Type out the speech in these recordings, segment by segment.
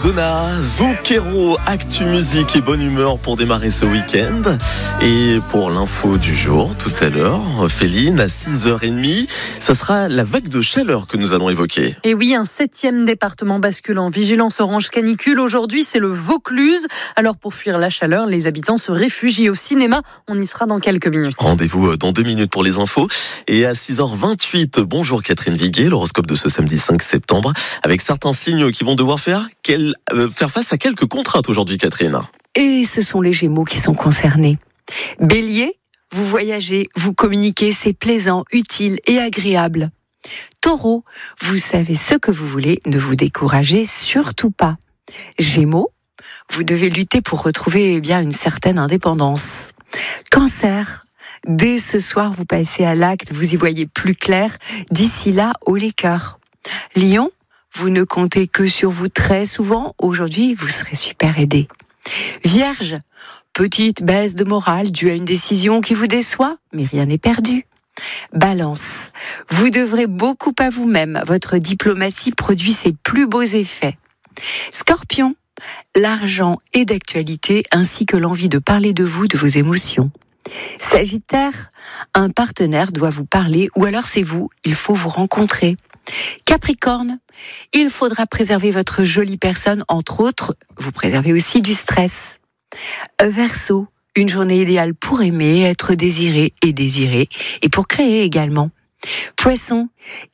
Donna, Zucchero, actu musique et bonne humeur pour démarrer ce week-end. Et pour l'info du jour, tout à l'heure, Féline, à 6h30, ça sera la vague de chaleur que nous allons évoquer. Et oui, un 7e département bascule en vigilance orange canicule. Aujourd'hui, c'est le Vaucluse. Alors pour fuir la chaleur, les habitants se réfugient au cinéma. On y sera dans quelques minutes. Rendez-vous dans 2 minutes pour les infos. Et à 6h28, bonjour Catherine Viguet, l'horoscope de ce samedi 5 septembre, avec certains signes qui vont devoir faire face à quelques contraintes aujourd'hui, Catherine. Et ce sont les Gémeaux qui sont concernés. Bélier, vous voyagez, vous communiquez, c'est plaisant, utile et agréable. Taureau, vous savez ce que vous voulez, ne vous découragez surtout pas. Gémeaux, vous devez lutter pour retrouver une certaine indépendance. Cancer, dès ce soir, vous passez à l'acte, vous y voyez plus clair. D'ici là, haut les cœurs. Lion, vous ne comptez que sur vous très souvent. Aujourd'hui, vous serez super aidé. Vierge, petite baisse de morale due à une décision qui vous déçoit, mais rien n'est perdu. Balance, vous devrez beaucoup à vous-même. Votre diplomatie produit ses plus beaux effets. Scorpion, l'argent est d'actualité ainsi que l'envie de parler de vous, de vos émotions. Sagittaire, un partenaire doit vous parler ou alors c'est vous, il faut vous rencontrer. Capricorne, il faudra préserver votre jolie personne, entre autres, vous préservez aussi du stress. Verseau, une journée idéale pour aimer, être désiré et pour créer également. Poisson,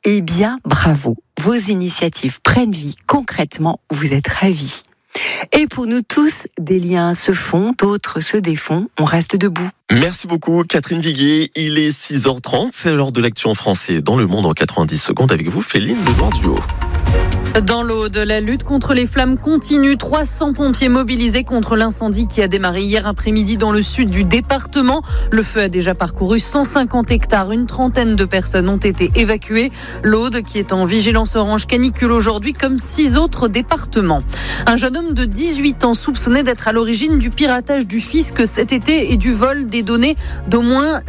bravo, vos initiatives prennent vie, concrètement, vous êtes ravis. Et pour nous tous, des liens se font, d'autres se défont, on reste debout. Merci beaucoup Catherine Viguet, il est 6h30, c'est l'heure de l'actu en français dans le monde en 90 secondes avec vous Féline Duo. Dans l'Aude, la lutte contre les flammes continue. 300 pompiers mobilisés contre l'incendie qui a démarré hier après-midi dans le sud du département. Le feu a déjà parcouru 150 hectares. Une trentaine de personnes ont été évacuées. L'Aude qui est en vigilance orange canicule aujourd'hui comme 6 autres départements. Un jeune homme de 18 ans soupçonné d'être à l'origine du piratage du fisc cet été et du vol des données d'au moins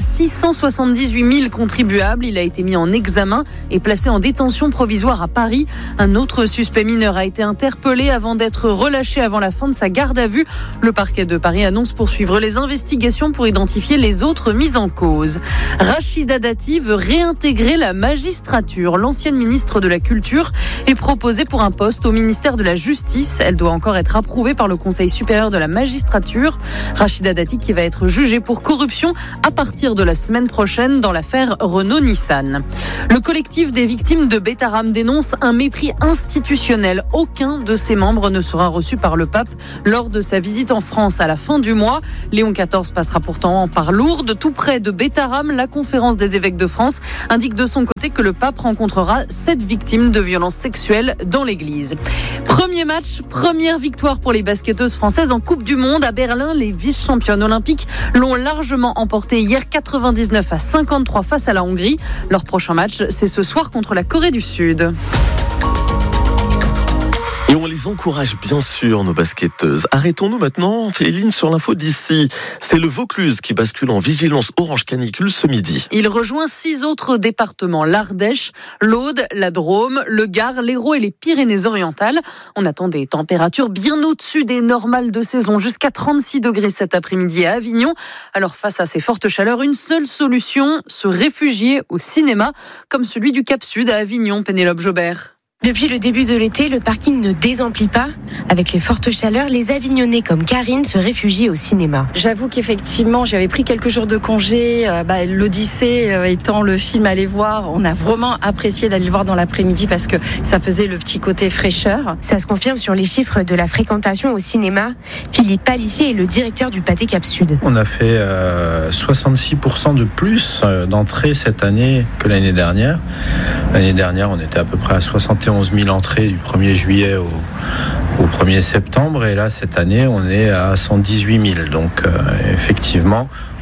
678 000 contribuables. Il a été mis en examen et placé en détention provisoire à Paris. Un autre suspect mineur a été interpellé avant d'être relâché avant la fin de sa garde à vue. Le parquet de Paris annonce poursuivre les investigations pour identifier les autres mises en cause. Rachida Dati veut réintégrer la magistrature. L'ancienne ministre de la Culture est proposée pour un poste au ministère de la Justice. Elle doit encore être approuvée par le Conseil supérieur de la magistrature. Rachida Dati qui va être jugée pour corruption à partir de la semaine prochaine dans l'affaire Renault-Nissan. Le collectif des victimes de Bétaram dénonce un mépris institutionnel. Aucun de ses membres ne sera reçu par le pape lors de sa visite en France à la fin du mois. Léon XIV passera pourtant par Lourdes, tout près de Bétaram. La conférence des évêques de France indique de son côté que le pape rencontrera 7 victimes de violences sexuelles dans l'église. Premier match, première victoire pour les basketteuses françaises en Coupe du Monde. À Berlin, les vice-championnes olympiques l'ont largement emporté hier 99-53 face à la Hongrie. Leur prochain match, c'est ce soir contre la Corée du Sud. Et on les encourage bien sûr, nos basketteuses. Arrêtons-nous maintenant, Féline, sur l'info d'ici. C'est le Vaucluse qui bascule en vigilance orange canicule ce midi. Il rejoint 6 autres départements, l'Ardèche, l'Aude, la Drôme, le Gard, l'Hérault et les Pyrénées-Orientales. On attend des températures bien au-dessus des normales de saison, jusqu'à 36 degrés cet après-midi à Avignon. Alors face à ces fortes chaleurs, une seule solution, se réfugier au cinéma, comme celui du Cap Sud à Avignon, Pénélope Jobert. Depuis le début de l'été, le parking ne désemplit pas. Avec les fortes chaleurs, les Avignonnais comme Karine se réfugient au cinéma. J'avoue qu'effectivement, j'avais pris quelques jours de congé. L'Odyssée étant le film à aller voir, on a vraiment apprécié d'aller le voir dans l'après-midi parce que ça faisait le petit côté fraîcheur. Ça se confirme sur les chiffres de la fréquentation au cinéma. Philippe Palissier est le directeur du Pâté Cap Sud. On a fait 66% de plus d'entrées cette année que l'année dernière. L'année dernière, on était à peu près à 71 000 entrées du 1er juillet au 1er septembre. Et là, cette année, on est à 118 000. Donc, effectivement,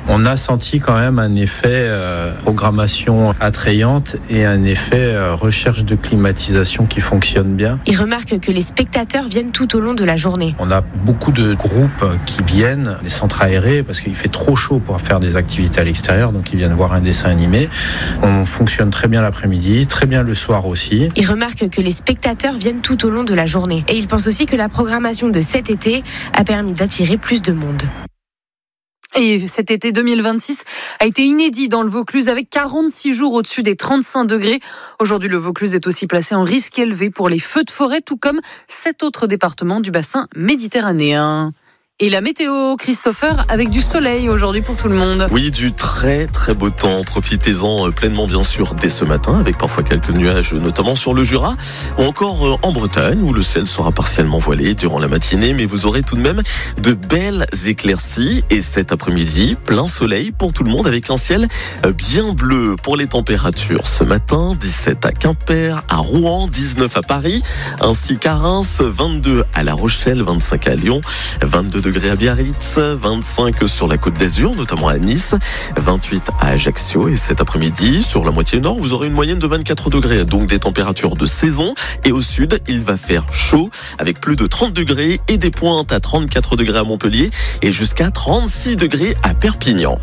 On a senti quand même un effet programmation attrayante et un effet recherche de climatisation qui fonctionne bien. Il remarque que les spectateurs viennent tout au long de la journée. On a beaucoup de groupes qui viennent, des centres aérés, parce qu'il fait trop chaud pour faire des activités à l'extérieur, donc ils viennent voir un dessin animé. On fonctionne très bien l'après-midi, très bien le soir aussi. Il remarque que les spectateurs viennent tout au long de la journée. Et il pense aussi que la programmation de cet été a permis d'attirer plus de monde. Et cet été 2026 a été inédit dans le Vaucluse avec 46 jours au-dessus des 35 degrés. Aujourd'hui, le Vaucluse est aussi placé en risque élevé pour les feux de forêt, tout comme 7 autres départements du bassin méditerranéen. Et la météo, Christopher, avec du soleil aujourd'hui pour tout le monde. Oui, du très très beau temps. Profitez-en pleinement bien sûr dès ce matin, avec parfois quelques nuages, notamment sur le Jura, ou encore en Bretagne, où le ciel sera partiellement voilé durant la matinée, mais vous aurez tout de même de belles éclaircies. Et cet après-midi, plein soleil pour tout le monde, avec un ciel bien bleu. Pour les températures, ce matin, 17 à Quimper, à Rouen, 19 à Paris, ainsi qu'à Reims, 22 à La Rochelle, 25 à Lyon, 22 degrés à Biarritz, 25 sur la Côte d'Azur, notamment à Nice, 28 à Ajaccio. Et cet après-midi, sur la moitié nord, vous aurez une moyenne de 24 degrés, donc des températures de saison. Et au sud, il va faire chaud, avec plus de 30 degrés et des pointes à 34 degrés à Montpellier et jusqu'à 36 degrés à Perpignan.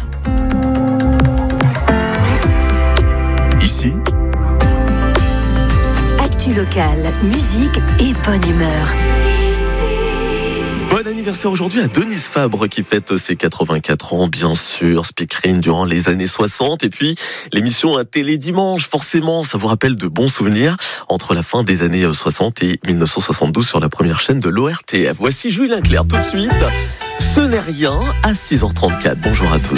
Ici, Actu locale, musique et bonne humeur. bon anniversaire aujourd'hui à Denise Fabre qui fête ses 84 ans, bien sûr, speakerine durant les années 60. Et puis, l'émission Un Télé Dimanche, forcément, ça vous rappelle de bons souvenirs entre la fin des années 60 et 1972 sur la première chaîne de l'ORTF. Voici Julien Clerc tout de suite. Ce n'est rien à 6h34. Bonjour à tous.